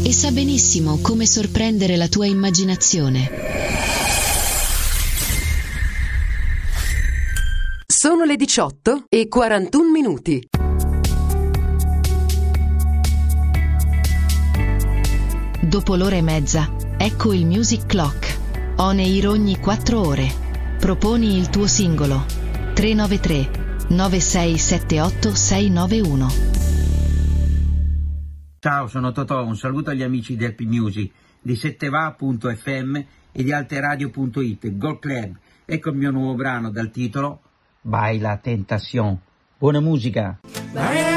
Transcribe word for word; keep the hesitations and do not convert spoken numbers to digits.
e sa benissimo come sorprendere la tua immaginazione. Sono le diciotto e quarantuno minuti. Dopo l'ora e mezza, ecco il Music Clock. On air ogni quattro ore. Proponi il tuo singolo. tre nove tre nove sei sette otto sei nove uno. Ciao, sono Totò, un saluto agli amici di Happy Music, di setteva punto effe emme e di alteradio punto it, Gold Club. Ecco il mio nuovo brano dal titolo Baila Tentación. Buona musica!